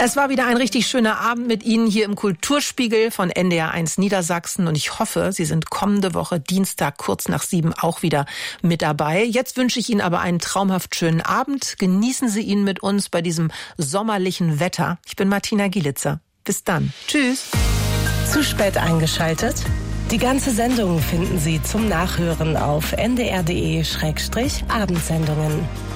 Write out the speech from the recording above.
Es war wieder ein richtig schöner Abend mit Ihnen hier im Kulturspiegel von NDR1 Niedersachsen und ich hoffe, Sie sind kommende Woche Dienstag kurz nach 7 auch wieder mit dabei. Jetzt wünsche ich Ihnen aber einen traumhaft schönen Abend. Genießen Sie ihn mit uns bei diesem sommerlichen Wetter. Ich bin Martina Gielitzer. Bis dann. Tschüss. Zu spät eingeschaltet? Die ganze Sendung finden Sie zum Nachhören auf ndr.de/Abendsendungen.